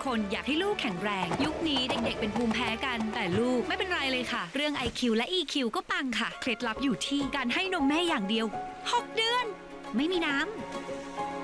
คนอยากให้ลูกแข็งแรงยุคนี้เด็กๆเป็นภูมิแพ้กันแต่ลูกไม่เป็นไรเลยค่ะเรื่อง IQ และ EQ ก็ปังค่ะเคล็ดลับอยู่ที่การให้นมแม่อย่างเดียว6 เดือนไม่มีน้ำ